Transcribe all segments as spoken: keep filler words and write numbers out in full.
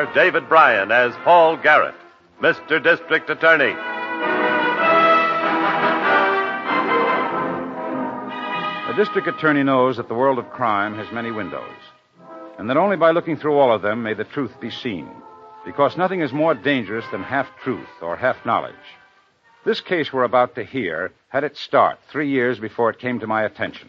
star David Bryan as Paul Garrett, Mister District Attorney. A district attorney knows that the world of crime has many windows, and that only by looking through all of them may the truth be seen, because nothing is more dangerous than half-truth or half-knowledge. This case we're about to hear had its start three years before it came to my attention.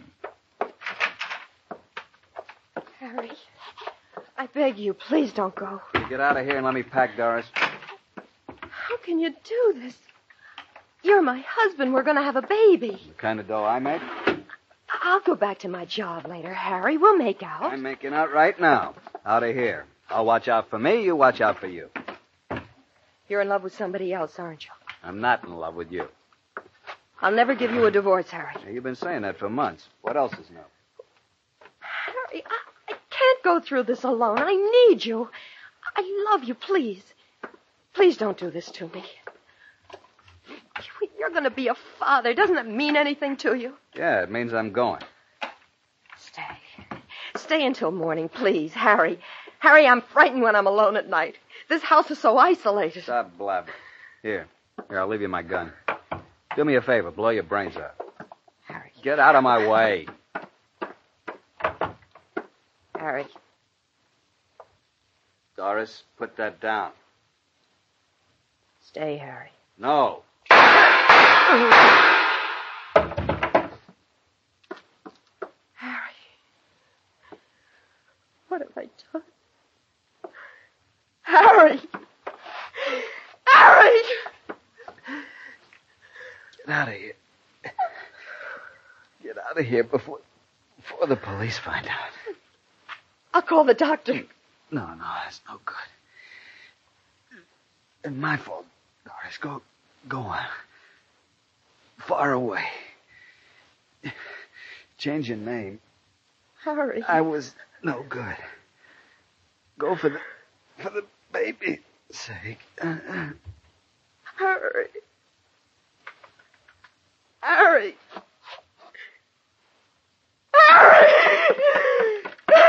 Harry, I beg you, please don't go. You get out of here and let me pack, Doris. How can you do this? You're my husband. We're going to have a baby. The kind of dough I make? I'll go back to my job later, Harry. We'll make out. I'm making out right now. Out of here. I'll watch out for me, you watch out for you. You're in love with somebody else, aren't you? I'm not in love with you. I'll never give you a divorce, Harry. Now, you've been saying that for months. What else is new? Harry, I, I can't go through this alone. I need you. I love you, please. Please don't do this to me. You're going to be a father. Doesn't it mean anything to you? Yeah, it means I'm going. Stay. Stay until morning, please, Harry. Harry, I'm frightened when I'm alone at night. This house is so isolated. Stop blabbering. Here. Here, I'll leave you my gun. Do me a favor. Blow your brains out. Harry. Get out of my way. Harry. Doris, put that down. Stay, Harry. No. Harry. What have I done? Harry! Harry! Get out of here. Get out of here before, before the police find out. I'll call the doctor. No, no, that's no good. It's my fault, Doris. Go, go on. Far away. Change your name. Harry. I was no good. Go for the, for the baby's sake. Uh, uh. Harry.